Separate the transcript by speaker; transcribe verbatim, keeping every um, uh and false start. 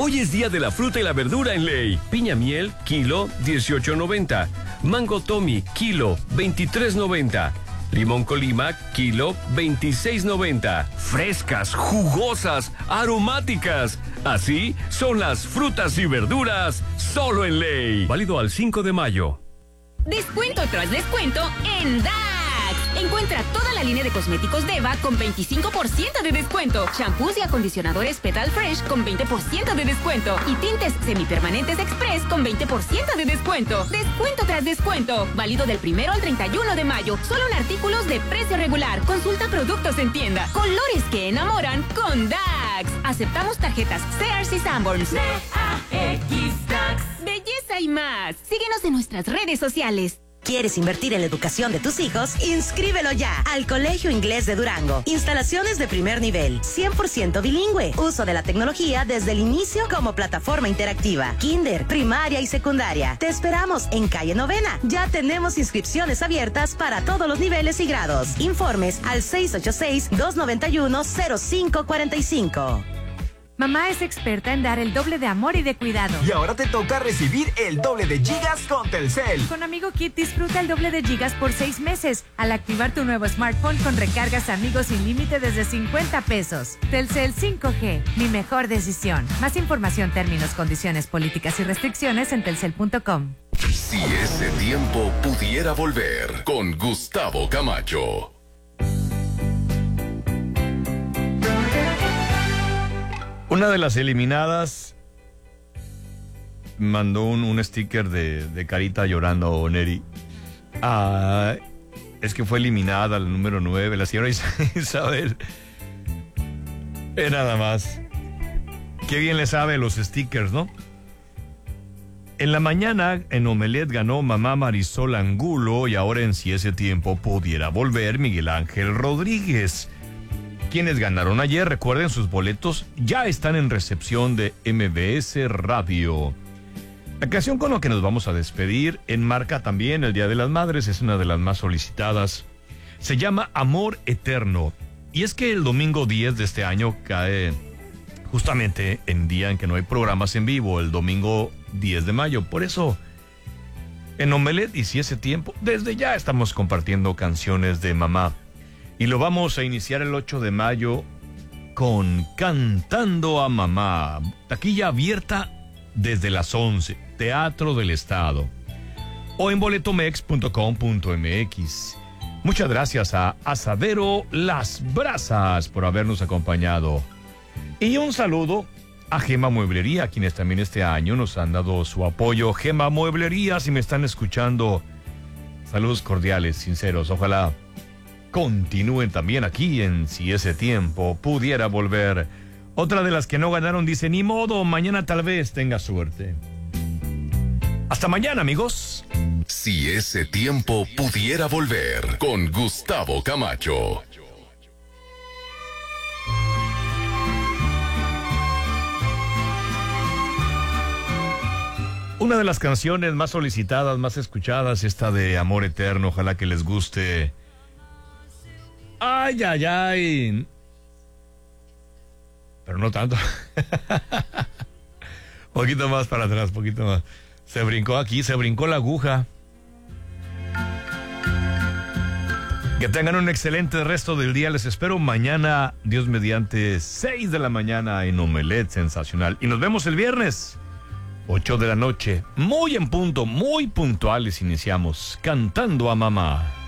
Speaker 1: Hoy es día de la fruta y la verdura en Ley. Piña miel, kilo, dieciocho noventa. Mango Tommy, kilo, veintitrés noventa. Limón Colima, kilo, veintiséis noventa. Frescas, jugosas, aromáticas. Así son las frutas y verduras, solo en Ley. Válido al cinco de mayo.
Speaker 2: Descuento tras descuento en D A X. Encuentra toda la línea de cosméticos Deva con veinticinco por ciento de descuento. Shampoos y acondicionadores Petal Fresh con veinte por ciento de descuento. Y tintes semipermanentes Express con veinte por ciento de descuento. Descuento tras descuento. Válido del primero al treinta y uno de mayo. Solo en artículos de precio regular. Consulta productos en tienda. Colores que enamoran con D A X. Aceptamos tarjetas Sears y Sanborns. D A X D A X. Belleza y más. Síguenos en nuestras redes sociales.
Speaker 3: ¿Quieres invertir en la educación de tus hijos? Inscríbelo ya al Colegio Inglés de Durango. Instalaciones de primer nivel, cien por ciento bilingüe. Uso de la tecnología desde el inicio como plataforma interactiva. Kinder, primaria y secundaria. Te esperamos en calle Novena. Ya tenemos inscripciones abiertas para todos los niveles y grados. Informes al seis ocho seis, dos nueve uno, cero cinco cuatro cinco.
Speaker 4: Mamá es experta en dar el doble de amor y de cuidado.
Speaker 5: Y ahora te toca recibir el doble de gigas con Telcel.
Speaker 4: Con Amigo Kit disfruta el doble de gigas por seis meses al activar tu nuevo smartphone con recargas Amigos sin límite desde cincuenta pesos. Telcel cinco G, mi mejor decisión. Más información, términos, condiciones, políticas y restricciones en telcel punto com.
Speaker 6: Si ese tiempo pudiera volver, con Gustavo Camacho.
Speaker 7: Una de las eliminadas mandó un, un sticker de, de carita llorando, Neri. Ah, es que fue eliminada la número nueve, la señora Isabel. Es nada más. Qué bien le sabe los stickers, ¿no? En la mañana, en Omelet ganó mamá Marisol Angulo y ahora en Si ese tiempo pudiera volver, Miguel Ángel Rodríguez. Quienes ganaron ayer, recuerden, sus boletos ya están en recepción de M B S Radio. La canción con la que nos vamos a despedir enmarca también el Día de las Madres, es una de las más solicitadas. Se llama Amor Eterno. Y es que el domingo diez de este año cae justamente en día en que no hay programas en vivo, el domingo diez de mayo. Por eso, en Omelet y Si ese tiempo, desde ya estamos compartiendo canciones de mamá. Y lo vamos a iniciar el ocho de mayo con Cantando a Mamá. Taquilla abierta desde las once. Teatro del Estado. O en boletomex punto com punto mx. Muchas gracias a Asadero Las Brasas por habernos acompañado. Y un saludo a Gema Mueblería, quienes también este año nos han dado su apoyo. Gema Mueblería, si me están escuchando, saludos cordiales, sinceros. Ojalá continúen también aquí en Si ese tiempo pudiera volver. Otra de las que no ganaron dice, ni modo, mañana tal vez tenga suerte. Hasta mañana, amigos.
Speaker 6: Si ese tiempo pudiera volver, con Gustavo Camacho.
Speaker 7: Una de las canciones más solicitadas, más escuchadas, esta de Amor Eterno. Ojalá que les guste. Ay, ay, ay. Pero no tanto. Poquito más para atrás, poquito más. Se brincó aquí, se brincó la aguja. Que tengan un excelente resto del día. Les espero mañana, Dios mediante, seis de la mañana en Omelet Sensacional. Y nos vemos el viernes, ocho de la noche. Muy en punto, muy puntuales iniciamos Cantando a Mamá.